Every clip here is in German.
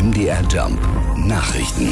MDR Jump Nachrichten.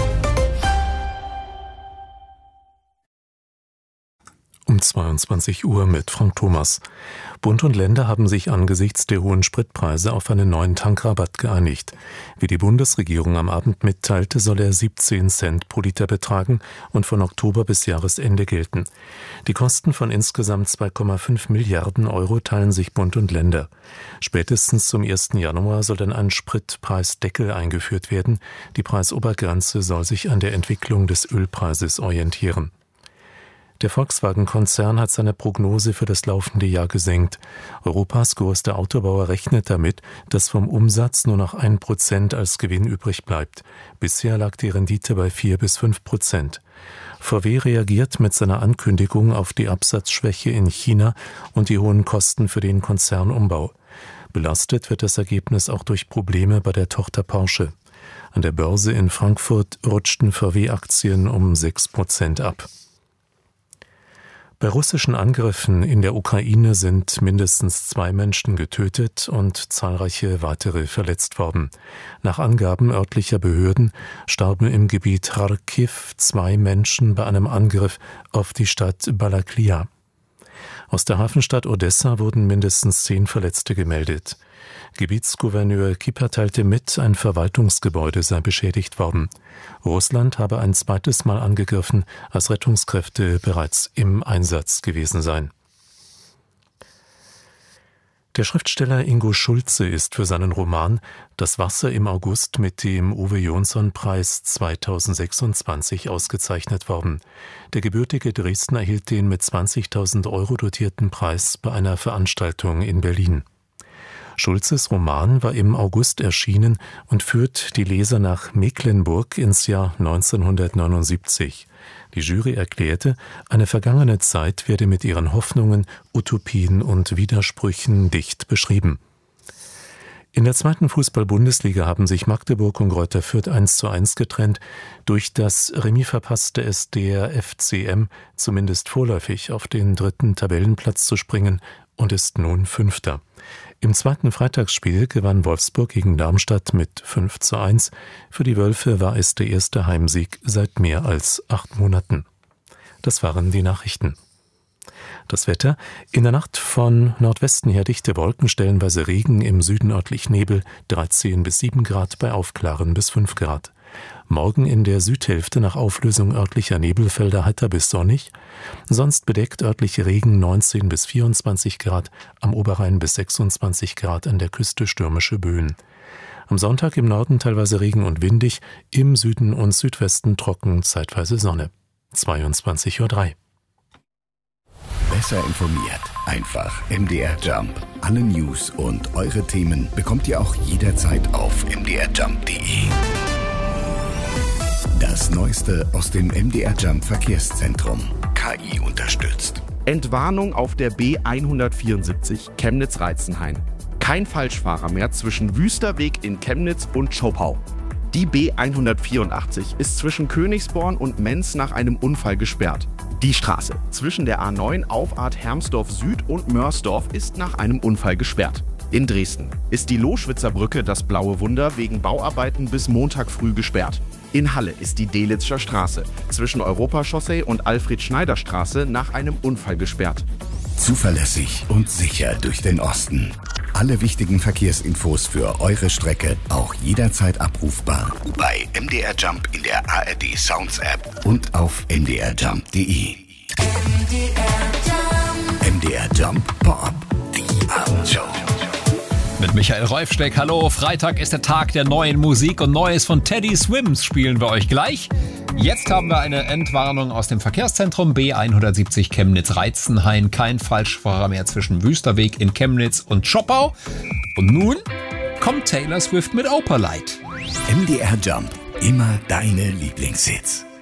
Um 22 Uhr mit Frank Thomas. Bund und Länder haben sich angesichts der hohen Spritpreise auf einen neuen Tankrabatt geeinigt. Wie die Bundesregierung am Abend mitteilte, soll er 17 Cent pro Liter betragen und von Oktober bis Jahresende gelten. Die Kosten von insgesamt 2,5 Milliarden Euro teilen sich Bund und Länder. Spätestens zum 1. Januar soll dann ein Spritpreisdeckel eingeführt werden. Die Preisobergrenze soll sich an der Entwicklung des Ölpreises orientieren. Der Volkswagen-Konzern hat seine Prognose für das laufende Jahr gesenkt. Europas größter Autobauer rechnet damit, dass vom Umsatz nur noch 1% als Gewinn übrig bleibt. Bisher lag die Rendite bei 4-5%. VW reagiert mit seiner Ankündigung auf die Absatzschwäche in China und die hohen Kosten für den Konzernumbau. Belastet wird das Ergebnis auch durch Probleme bei der Tochter Porsche. An der Börse in Frankfurt rutschten VW-Aktien um 6% ab. Bei russischen Angriffen in der Ukraine sind mindestens 2 Menschen getötet und zahlreiche weitere verletzt worden. Nach Angaben örtlicher Behörden starben im Gebiet Charkiw 2 Menschen bei einem Angriff auf die Stadt Balaklia. Aus der Hafenstadt Odessa wurden mindestens 10 Verletzte gemeldet. Gebietsgouverneur Kipper teilte mit, ein Verwaltungsgebäude sei beschädigt worden. Russland habe ein zweites Mal angegriffen, als Rettungskräfte bereits im Einsatz gewesen seien. Der Schriftsteller Ingo Schulze ist für seinen Roman ' Das Wasser im August ' mit dem Uwe-Jonsson-Preis 2026 ausgezeichnet worden. Der gebürtige Dresdner erhielt den mit 20.000 Euro dotierten Preis bei einer Veranstaltung in Berlin. Schulzes Roman war im August erschienen und führt die Leser nach Mecklenburg ins Jahr 1979. Die Jury erklärte, eine vergangene Zeit werde mit ihren Hoffnungen, Utopien und Widersprüchen dicht beschrieben. In der 2. Fußball-Bundesliga haben sich Magdeburg und Greuther Fürth 1:1 getrennt. Durch das Remis verpasste es der FCM zumindest vorläufig auf den 3. Tabellenplatz zu springen und ist nun 5. Im 2. Freitagsspiel gewann Wolfsburg gegen Darmstadt mit 5:1. Für die Wölfe war es der erste Heimsieg seit mehr als 8 Monaten. Das waren die Nachrichten. Das Wetter: In der Nacht von Nordwesten her dichte Wolken, stellenweise Regen, im Süden örtlich Nebel, 13 bis 7 Grad, bei Aufklaren bis 5 Grad. Morgen in der Südhälfte nach Auflösung örtlicher Nebelfelder heiter bis sonnig, sonst bedeckt örtliche Regen, 19 bis 24 Grad, am Oberrhein bis 26 Grad, an der Küste stürmische Böen. Am Sonntag im Norden teilweise Regen und windig, im Süden und Südwesten trocken, zeitweise Sonne. 22:03 Uhr. Besser informiert. Einfach MDR Jump. Alle News und eure Themen bekommt ihr auch jederzeit auf mdrjump.de. Das Neueste aus dem MDR Jump Verkehrszentrum. KI unterstützt. Entwarnung auf der B174 Chemnitz-Reitzenhain. Kein Falschfahrer mehr zwischen Wüsterweg in Chemnitz und Schopau. Die B184 ist zwischen Königsborn und Menz nach einem Unfall gesperrt. Die Straße zwischen der A9 Auffahrt Hermsdorf Süd und Mörsdorf ist nach einem Unfall gesperrt. In Dresden ist die Loschwitzer Brücke, das blaue Wunder, wegen Bauarbeiten bis Montag früh gesperrt. In Halle ist die Delitzscher Straße zwischen Europachaussee und Alfred-Schneider-Straße nach einem Unfall gesperrt. Zuverlässig und sicher durch den Osten. Alle wichtigen Verkehrsinfos für eure Strecke auch jederzeit abrufbar bei MDR Jump in der ARD Sounds App und auf mdrjump.de. MDR Jump Pop, die Abendshow. Mit Michael Reufsteck, hallo. Freitag ist der Tag der neuen Musik und Neues von Teddy Swims spielen wir euch gleich. Jetzt haben wir eine Entwarnung aus dem Verkehrszentrum B170 Chemnitz-Reitzenhain. Kein Falschfahrer mehr zwischen Wüsterweg in Chemnitz und Schopau. Und nun kommt Taylor Swift mit Opalite. MDR Jump, immer deine Lieblingshits.